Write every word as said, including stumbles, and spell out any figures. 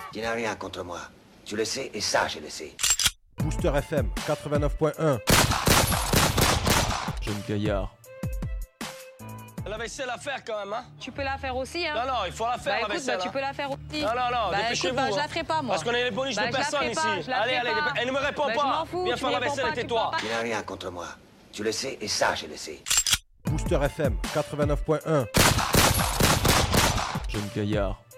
Tu n'as rien contre moi. Tu le sais et ça, je le sais. Booster F M quatre-vingt-neuf point un. Jeune Gaillard. La vaisselle à faire quand même, hein? Tu peux la faire aussi, hein? Non, non, il faut la faire, bah, la écoute, vaisselle. bah, tu hein. peux la faire aussi. Non, non, non, bah, dépêchez-vous. écoute, bah, hein. je la ferai pas, moi. Parce qu'on est les bonus bah, de je la personne ferai ici. pas, je la allez, ferai allez, pas. elle ne me répond bah, pas. Je m'en fous, Viens tu faire la réponds vaisselle pas, et tu tais-toi. parles pas. Tu n'as rien contre moi. Tu le sais et ça, je le sais. Booster F M quatre-vingt-neuf point un. Jeune Gaillard.